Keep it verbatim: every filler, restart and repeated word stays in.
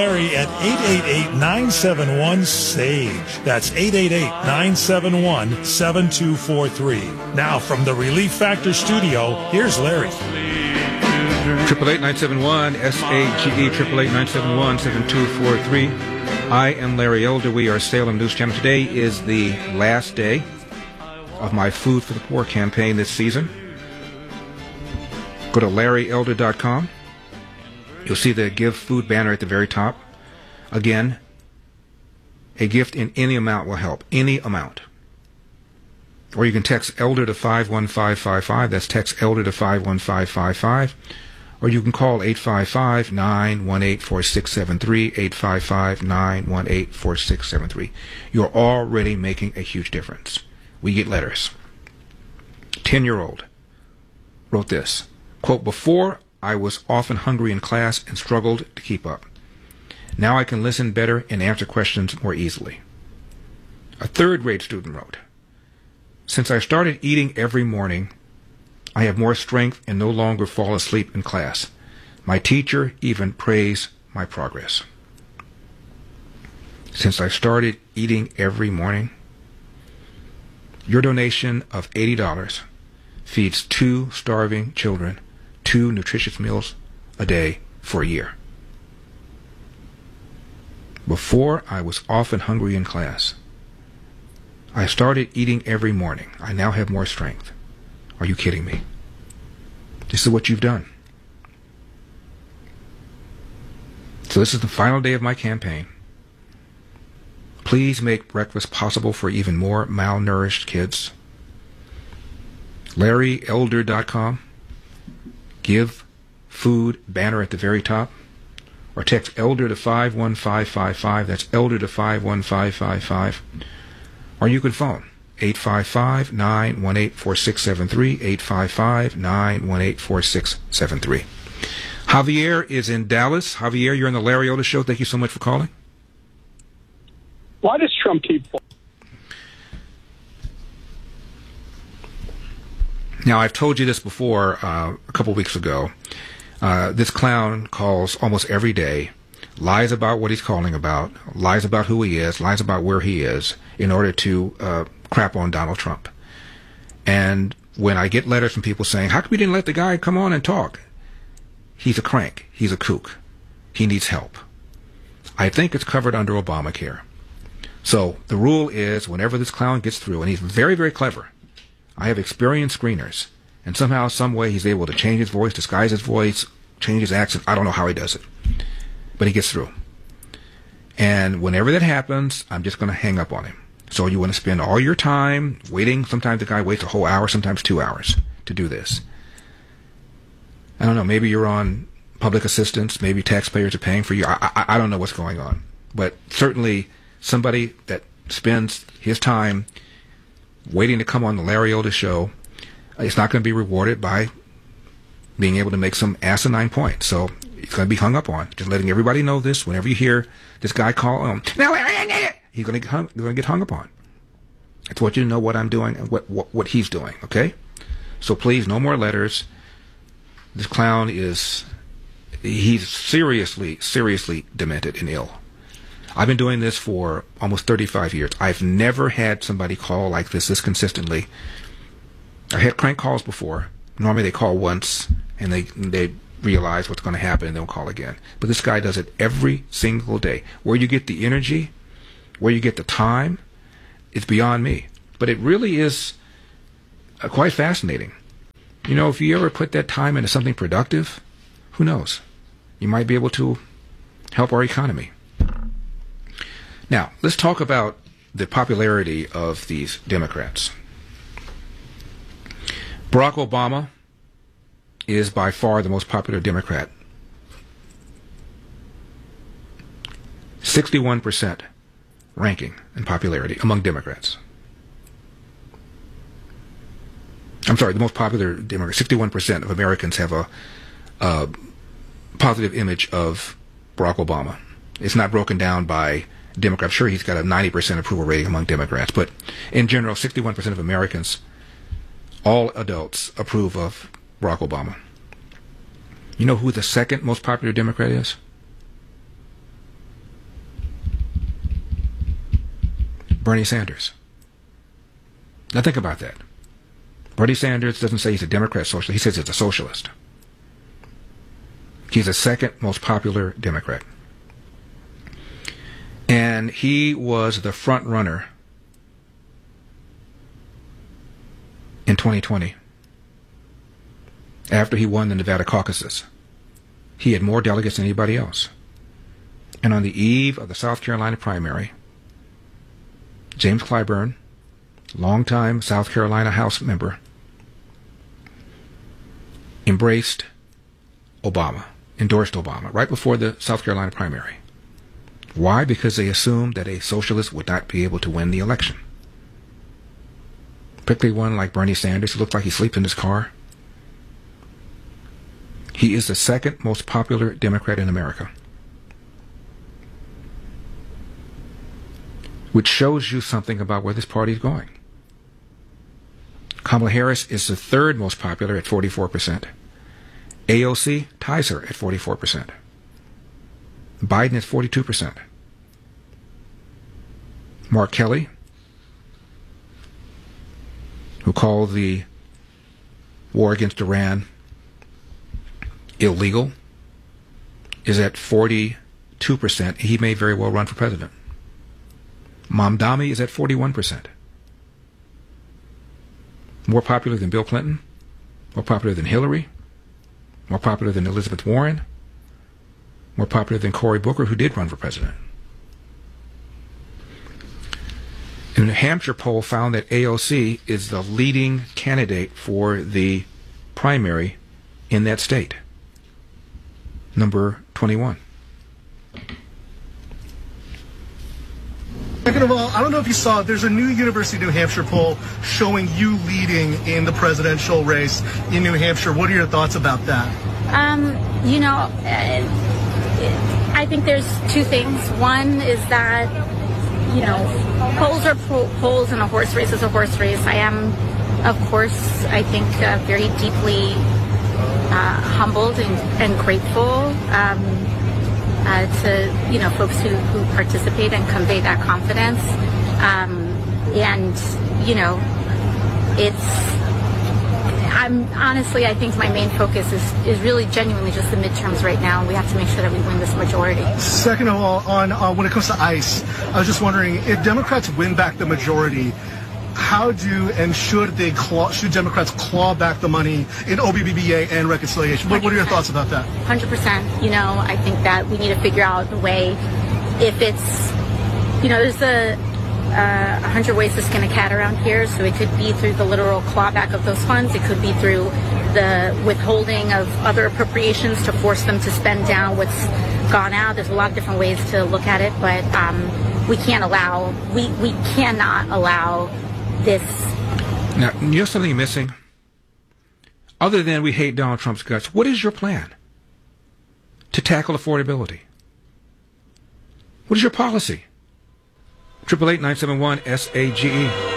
Larry at eight eight eight, nine seven one, S A G E. That's eight eight eight, nine seven one, seven two four three. Now from the Relief Factor studio, here's Larry. Triple eight nine seven one S A G E triple eight nine seven one seven two four three. I am Larry Elder. We are Salem News Channel. Today is the last day of my Food for the Poor campaign this season. Go to larry elder dot com. You'll see the Give Food banner at the very top. Again, a gift in any amount will help. Any amount. Or you can text ELDER to five one five five five. That's text ELDER to five one five five five. Or you can call eight five five, nine one eight, four six seven three, eight five five, nine one eight, four six seven three. You're already making a huge difference. We get letters. Ten-year-old wrote this, quote, "Before I was often hungry in class and struggled to keep up. Now I can listen better and answer questions more easily." A third-grade student wrote, "Since I started eating every morning, I have more strength and no longer fall asleep in class. My teacher even praised my progress." Since I started eating every morning, your donation of eighty dollars feeds two starving children two nutritious meals a day for a year. Before I was often hungry in class. I started eating every morning. I now have more strength. Are you kidding me? This is what you've done. So this is the final day of my campaign. Please make breakfast possible for even more malnourished kids. larry elder dot com. Give Food banner at the very top. Or text ELDER to five one five five five. That's ELDER to five one five five five. Or you can phone eight five five, nine one eight, four six seven three, eight five five, nine one eight, four six seven three. Javier is in Dallas. Javier, you're on the Larry Elder Show. Thank you so much for calling. Why does Trump keep... Now, I've told you this before uh, a couple weeks ago. Uh, this clown calls almost every day, lies about what he's calling about, lies about who he is, lies about where he is in order to uh, crap on Donald Trump. And when I get letters from people saying, how come you didn't let the guy come on and talk? He's a crank. He's a kook. He needs help. I think it's covered under Obamacare. So the rule is whenever this clown gets through, and he's very, very clever. I have experienced screeners, and somehow, some way, he's able to change his voice, disguise his voice, change his accent. I don't know how he does it, but he gets through. And whenever that happens, I'm just going to hang up on him. So you want to spend all your time waiting. Sometimes the guy waits a whole hour, sometimes two hours to do this. I don't know. Maybe you're on public assistance. Maybe taxpayers are paying for you. I, I, I don't know what's going on. But certainly somebody that spends his time waiting to come on the Larry Elder Show, it's not going to be rewarded by being able to make some asinine point. So it's going to be hung up on. Just letting everybody know this. Whenever you hear this guy call him, now he's going to get hung, going to get hung up on. I want you to know what I'm doing and what, what what he's doing. Okay, so please, no more letters. This clown is he's seriously, seriously demented and ill. I've been doing this for almost thirty-five years. I've never had somebody call like this this consistently. I had crank calls before. Normally they call once and they they realize what's going to happen and they'll call again. But this guy does it every single day. Where you get the energy, where you get the time, it's beyond me. But it really is uh, quite fascinating. You know, if you ever put that time into something productive, who knows? You might be able to help our economy. Now, let's talk about the popularity of these Democrats. Barack Obama is by far the most popular Democrat. sixty-one percent ranking in popularity among Democrats. I'm sorry, the most popular Democrat. sixty-one percent of Americans have a, a positive image of Barack Obama. It's not broken down by Democrats. Sure, he's got a ninety percent approval rating among Democrats, but in general, sixty-one percent of Americans, all adults, approve of Barack Obama. You know who the second most popular Democrat is? Bernie Sanders. Now think about that. Bernie Sanders doesn't say he's a Democrat socialist. He says he's a socialist. He's the second most popular Democrat. And he was the front runner in twenty twenty after he won the Nevada caucuses. He had more delegates than anybody else. And on the eve of the South Carolina primary, James Clyburn, longtime South Carolina House member, embraced Obama, endorsed Obama, right before the South Carolina primary. Why? Because they assumed that a socialist would not be able to win the election. Particularly one like Bernie Sanders, who looked like he sleeps in his car. He is the second most popular Democrat in America. Which shows you something about where this party is going. Kamala Harris is the third most popular at forty-four percent. A O C ties her at forty-four percent. Biden at forty-two percent. Mark Kelly, who called the war against Iran illegal, is at forty-two percent. He may very well run for president. Mamdani is at forty-one percent. More popular than Bill Clinton, more popular than Hillary, more popular than Elizabeth Warren, more popular than Cory Booker, who did run for president. A New Hampshire poll found that A O C is the leading candidate for the primary in that state. Number twenty-one. Second of all, I don't know if you saw, there's a new University of New Hampshire poll showing you leading in the presidential race in New Hampshire. What are your thoughts about that? Um, you know, uh, I think there's two things. One is that, you know, polls are po- polls and a horse race is a horse race. I am, of course, I think uh, very deeply uh, humbled and, and grateful. Um, Uh, to, you know, folks who, who participate and convey that confidence. Um, and, you know, it's, I'm honestly, I think my main focus is, is really genuinely just the midterms right now. And we have to make sure that we win this majority. Second of all, on uh, when it comes to ICE, I was just wondering, if Democrats win back the majority, how do and should they claw, should Democrats claw back the money in O B B B A and reconciliation? What, what are your thoughts about that? one hundred percent. You know, I think that we need to figure out a way, if it's, you know, there's a uh, a hundred ways to skin a cat around here. So it could be through the literal clawback of those funds. It could be through the withholding of other appropriations to force them to spend down what's gone out. There's a lot of different ways to look at it, but um, we can't allow, we, we cannot allow this. Now, you know something missing? Other than we hate Donald Trump's guts, what is your plan to tackle affordability? What is your policy? triple eight nine seven one S A G E